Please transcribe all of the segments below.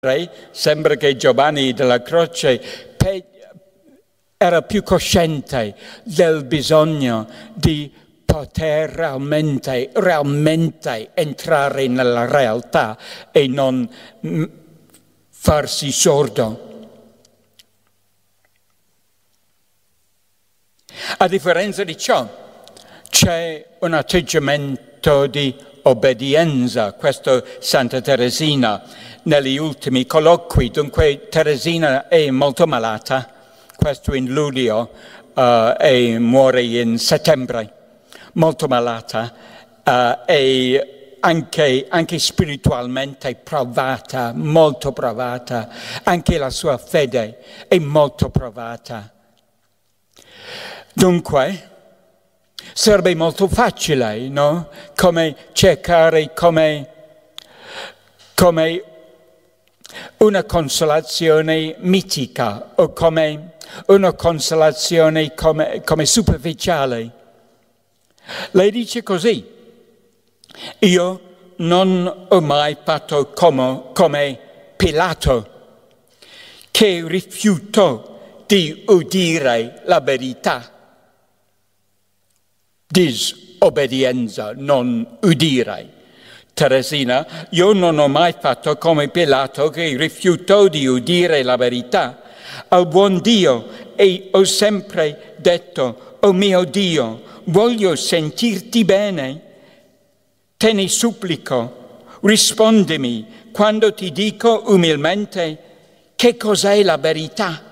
Sembra che Giovanni della Croce era più cosciente del bisogno di poter realmente entrare nella realtà e non farsi sordo. A differenza di ciò, c'è un atteggiamento di obbedienza. Questo Santa Teresina negli ultimi colloqui. Dunque Teresina è molto malata, questo in luglio e muore in settembre, molto malata e anche spiritualmente provata, molto provata, anche la sua fede è molto provata. Dunque, sarebbe molto facile, no? Come cercare come una consolazione mitica o come una consolazione come superficiale. Lei dice così: io non ho mai fatto come Pilato, che rifiutò di udire la verità. Disobbedienza, non udire. Teresina, io non ho mai fatto come Pilato, che rifiutò di udire la verità al buon Dio, e ho sempre detto: oh mio Dio, voglio sentirti bene, te ne supplico, rispondimi quando ti dico umilmente che cos'è la verità.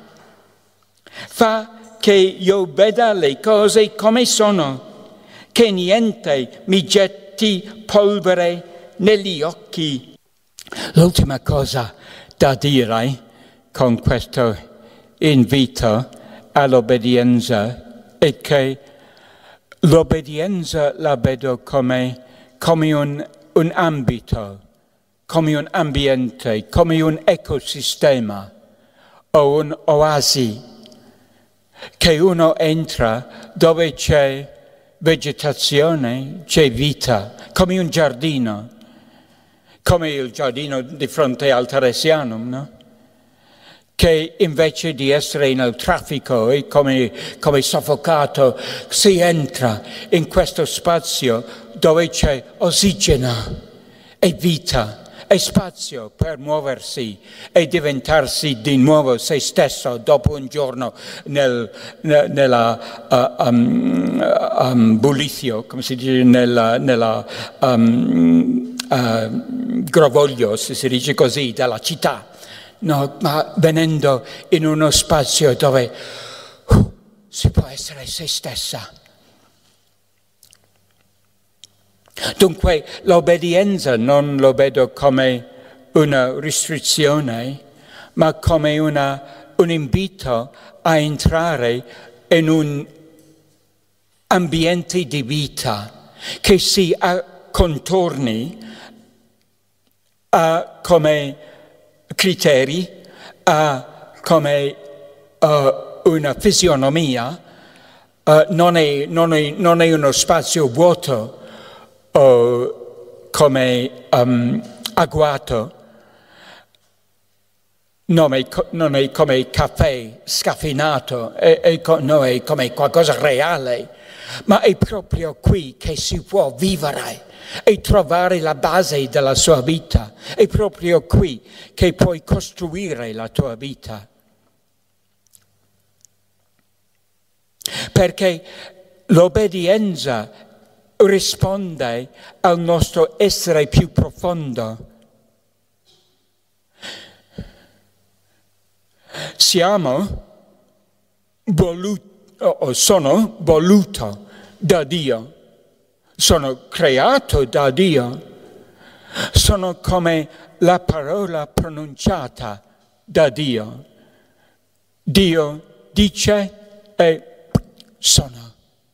Fa che io veda le cose come sono, che niente mi getti polvere negli occhi. L'ultima cosa da dire con questo invito all'obbedienza è che l'obbedienza la vedo come un ambito, come un ambiente, come un ecosistema o un oasi che uno entra dove c'è vegetazione, c'è vita, come un giardino, come il giardino di fronte al Teresianum, no? Che invece di essere nel traffico e come soffocato, si entra in questo spazio dove c'è ossigeno e vita e spazio per muoversi e diventarsi di nuovo se stesso dopo un giorno nella bullizio, come si dice, nella grovoglio, se si dice così, della città. No, ma venendo in uno spazio dove si può essere se stessa. Dunque l'obbedienza non lo vedo come una restrizione, ma come un invito a entrare in un ambiente di vita che si contorni a come criteri, a come una fisionomia, non è uno spazio vuoto o come agguato, non è come caffè scaffinato, no, è come qualcosa reale, ma è proprio qui che si può vivere e trovare la base della sua vita. È proprio qui che puoi costruire la tua vita. Perché l'obbedienza risponde al nostro essere più profondo. Sono voluto da Dio. Sono creato da Dio, sono come la parola pronunciata da Dio. Dio dice e sono.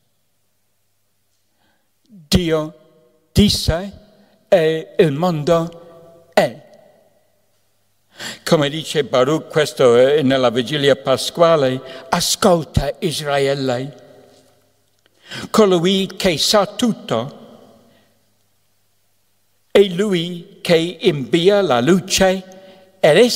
Dio disse e il mondo è. Come dice Baruch, questo è nella vigilia pasquale: ascolta Israele. Colui che sa tutto è lui che invia la luce ed